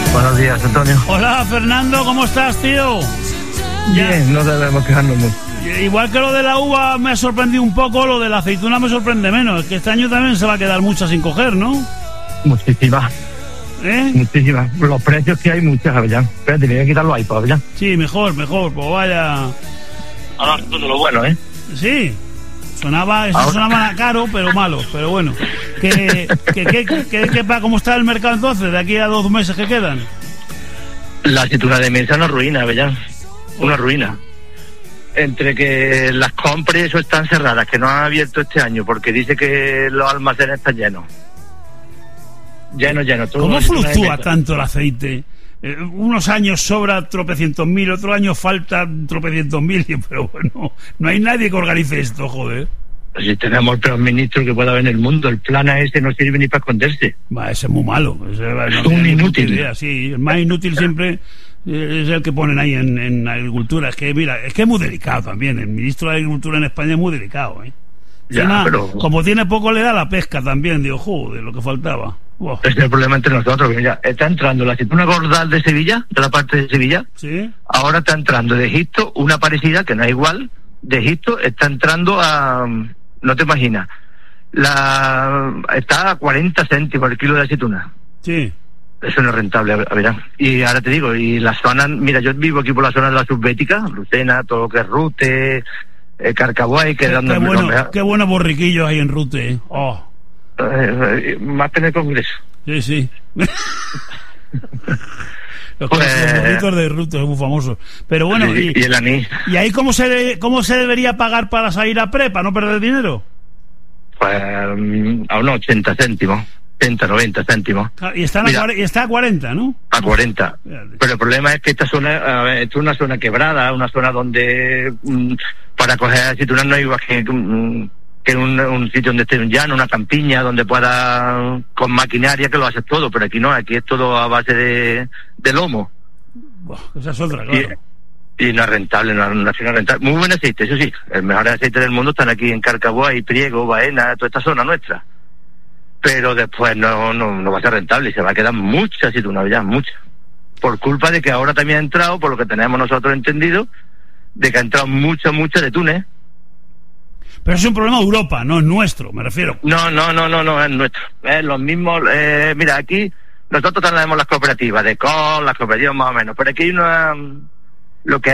Buenos días, Antonio. Hola, Fernando, ¿cómo estás, tío? Bien, no debemos quejarnos mucho. Igual que lo de la uva me ha sorprendido un poco, lo de la aceituna me sorprende menos. Es que este año también se va a quedar mucha sin coger, ¿no? Muchísimas. Muchísimas. Los precios que hay, muchas, Avellán. Espérate, voy a quitar los iPods, Avellán. Sí, mejor, pues vaya. Ahora, todo lo bueno, ¿eh? Sí. Sonaba caro, pero malo, pero bueno. ¿Cómo está el mercado entonces, de aquí a 2 meses que quedan? La aceituna de mesa es una ruina, Avellán. Una ruina. Entre que las compras eso están cerradas, que no han abierto este año, porque dice que los almacenes están llenos. Lleno. ¿Cómo fluctúa tanto el aceite? Unos años sobra tropecientos mil, otros años falta tropecientos mil, pero bueno, no hay nadie que organice esto, joder. Si tenemos el peor ministro que pueda haber en el mundo, el plan ese no sirve ni para esconderse. Ese es muy malo. Es un inútil. Idea, sí, el más inútil siempre es el que ponen ahí en agricultura. Es que, mira, es muy delicado también. El ministro de Agricultura en España es muy delicado, ¿eh? Ya, pero... Como tiene poco, le da la pesca también. Digo, joder, lo que faltaba. Wow. Ese es el problema entre nosotros. Mira, está entrando la aceituna Gordal de Sevilla, de la parte de Sevilla. Sí. Ahora está entrando de Egipto, una parecida, que no es igual, de Egipto, está entrando a... No te imaginas. Está a 40 céntimos el kilo de aceituna. Sí. Eso no es rentable, verán. Y ahora te digo, y la zona... Mira, yo vivo aquí por la zona de la Subbética, Lucena, todo lo que es Rute, Carcabuay, que dando... Qué buenos borriquillos hay en Rute, Oh. Más tener congreso. Sí. Los borritos de Rute son muy famosos. Pero bueno, y el anís. ¿Y ahí cómo se debería pagar para salir a prepa, no perder dinero? Pues a unos 80 céntimos. 80, 90 céntimos. Y está a 40, ¿no? A 40. Pero el problema es que esta zona es una zona quebrada, una zona donde para coger aceitunas no hay igual que un sitio donde esté un llano, una campiña, donde pueda, con maquinaria que lo haces todo, pero aquí no, aquí es todo a base de lomo. Esa es otra, claro. Y no es rentable, no es rentable. Muy buen aceite, eso sí, el mejor aceite del mundo están aquí en Carcabuay, Priego, Baena, toda esta zona nuestra. Pero después no va a ser rentable y se va a quedar mucha aceituna, ya, mucha. Por culpa de que ahora también ha entrado, por lo que tenemos nosotros entendido, de que ha entrado mucha de Túnez. Pero es un problema de Europa, no es nuestro, me refiero. No, es nuestro. Es los mismos, mira, aquí nosotros tenemos las cooperativas de col, las cooperativas más o menos, pero aquí hay lo que